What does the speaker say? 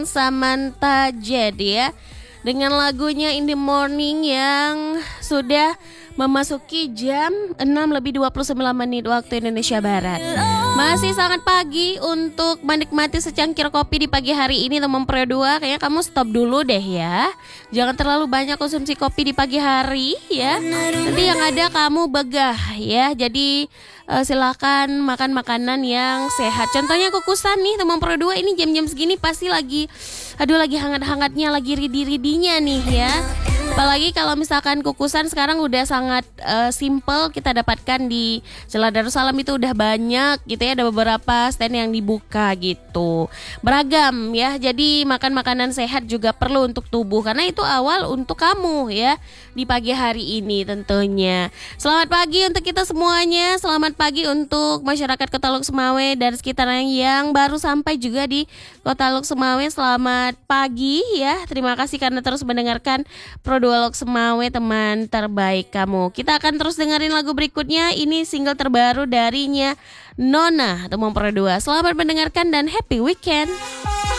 Samantha Jed ya, dengan lagunya In The Morning yang sudah memasuki jam 6:29 waktu Indonesia Barat. Masih sangat pagi untuk menikmati secangkir kopi di pagi hari ini, teman Pro 2. Kayaknya kamu stop dulu deh ya. Jangan terlalu banyak konsumsi kopi di pagi hari ya. Nanti yang ada kamu begah ya. Jadi silakan makan makanan yang sehat. Contohnya kukusan nih teman Pro 2, ini jam-jam segini pasti lagi lagi hangat-hangatnya, lagi ridi-ridinya nih ya. Apalagi kalau misalkan kukusan sekarang udah sangat simple kita dapatkan di Jalan Darussalam, itu udah banyak gitu ya, ada beberapa stand yang dibuka gitu. Beragam ya. Jadi makan makanan sehat juga perlu untuk tubuh, karena itu awal untuk kamu ya di pagi hari ini tentunya. Selamat pagi untuk kita semuanya. Selamat pagi untuk masyarakat Kota Luk Semawe dan sekitarnya yang baru sampai juga di Kota Luk Semawe. Selamat pagi ya. Terima kasih karena terus mendengarkan Pro 2 Luk Semawe, teman terbaik kamu. Kita akan terus dengerin lagu berikutnya. Ini single terbaru darinya Nona, teman Pro 2. Selamat mendengarkan dan happy weekend.